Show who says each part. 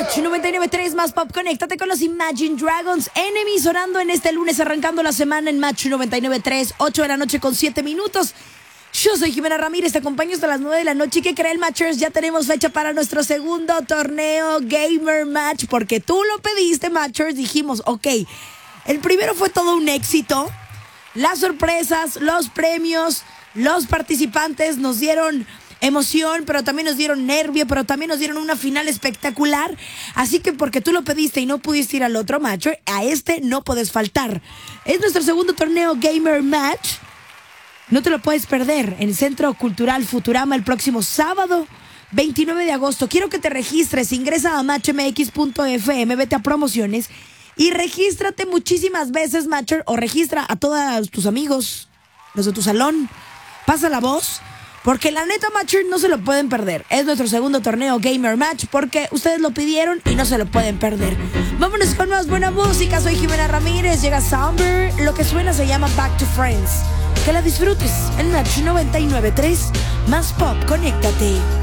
Speaker 1: Match 99.3 más pop. Conéctate con los Imagine Dragons. Enemy sonando en este lunes, arrancando la semana en Match 99.3, 8 de la noche con 7 minutos. Yo soy Jimena Ramírez, te acompaño hasta las 9 de la noche. ¿Y qué creen, Matchers? Ya tenemos fecha para nuestro segundo torneo Gamer Match, porque tú lo pediste, Matchers. Dijimos, ok, el primero fue todo un éxito. Las sorpresas, los premios, los participantes nos dieron emoción, pero también nos dieron nervio, pero también nos dieron una final espectacular. Así que porque tú lo pediste y no pudiste ir al otro match, a este no puedes faltar. Es nuestro segundo torneo Gamer Match. No te lo puedes perder en el Centro Cultural Futurama el próximo sábado 29 de agosto. Quiero que te registres. Ingresa a matchmx.fm, vete a promociones y regístrate muchísimas veces, Matcher, o registra a todos tus amigos, los de tu salón. Pasa la voz, porque la neta, Matcher, no se lo pueden perder. Es nuestro segundo torneo Gamer Match porque ustedes lo pidieron y no se lo pueden perder. Vámonos con más buena música. Soy Jimena Ramírez, llega Somber. Lo que suena se llama Back to Friends. Que la disfrutes en Match 99.3 más pop. Conéctate.